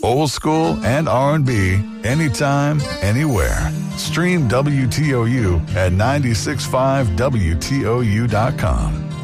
Old school and R&B, anytime, anywhere. Stream WTOU at 96.5WTOU.com.